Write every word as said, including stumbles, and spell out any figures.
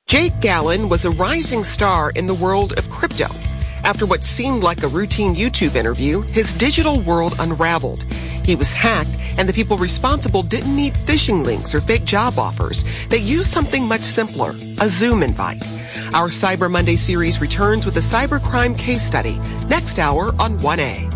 Jake Gallen was a rising star in the world of crypto. After what seemed like a routine YouTube interview, his digital world unraveled. He was hacked, and the people responsible didn't need phishing links or fake job offers. They used something much simpler, a Zoom invite. Our Cyber Monday series returns with a cybercrime case study next hour on one A.